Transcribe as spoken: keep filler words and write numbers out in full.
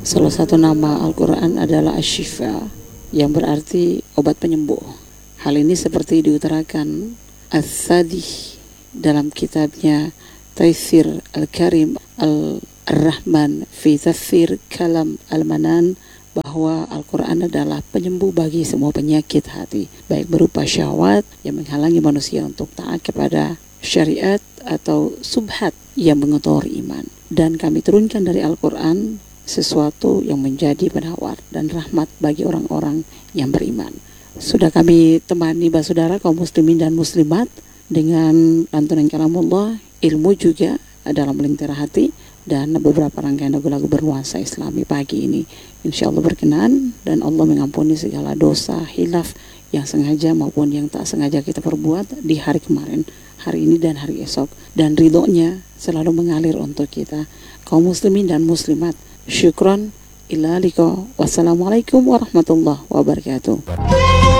Salah satu nama Al-Quran adalah Asy-Syifa, yang berarti obat penyembuh. Hal ini seperti diutarakan As-Sadih dalam kitabnya Taisir Al-Karim Al-Rahman fi Tafsir Kalam Al-Manan, bahwa Al-Quran adalah penyembuh bagi semua penyakit hati, baik berupa syahwat yang menghalangi manusia untuk taat kepada syariat atau subhat yang mengotori iman. Dan kami turunkan dari Al-Quran sesuatu yang menjadi penawar dan rahmat bagi orang-orang yang beriman. Sudah kami temani saudara kaum muslimin dan muslimat dengan lantunan kalamullah, ilmu juga dalam lentera hati, dan beberapa rangkaian lagu-lagu bernuansa Islami pagi ini. Insya Allah berkenan dan Allah mengampuni segala dosa, hilaf yang sengaja maupun yang tak sengaja kita perbuat di hari kemarin, hari ini dan hari esok. Dan ridhonya selalu mengalir untuk kita, kaum muslimin dan muslimat. Syukran ila liqa. Wassalamualaikum warahmatullahi wabarakatuh.